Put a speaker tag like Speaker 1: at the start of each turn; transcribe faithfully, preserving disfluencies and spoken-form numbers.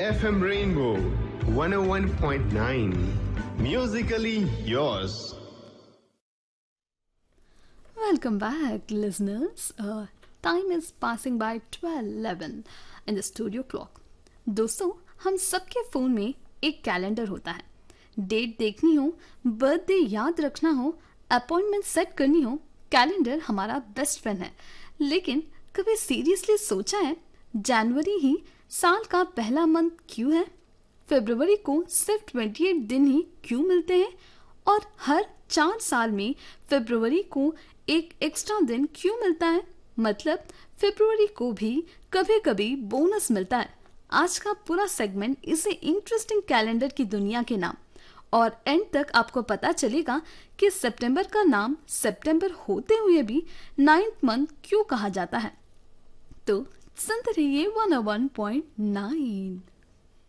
Speaker 1: F M Rainbow one oh one point nine. Musically yours.
Speaker 2: Welcome back, listeners. Uh, time is passing by twelve eleven in the studio clock. दोस्तों, हम सबके phone में एक calendar होता है. Date देखनी हो, बर्थडे याद रखना हो, अपॉइंटमेंट सेट करनी हो, कैलेंडर हमारा बेस्ट फ्रेंड है. लेकिन कभी सीरियसली सोचा है जनवरी ही साल का पहला मंथ क्यों है? फरवरी को सिर्फ अट्ठाईस दिन ही क्यों मिलते हैं? और हर चार साल में फरवरी को एक एक्स्ट्रा दिन क्यों मिलता है? मतलब फरवरी को भी कभी कभी बोनस मिलता है. आज का पूरा सेगमेंट इसे इंटरेस्टिंग कैलेंडर की दुनिया के नाम, और एंड तक आपको पता चलेगा कि सितंबर का नाम सितंबर होते हुए भी नाइन्थ मंथ क्यों कहा जाता है. तो सुनते रहिए one oh one point nine.